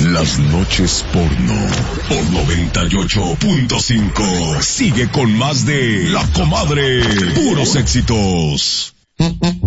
Las noches porno por 98.5. Sigue con más de La Comadre. Puros éxitos.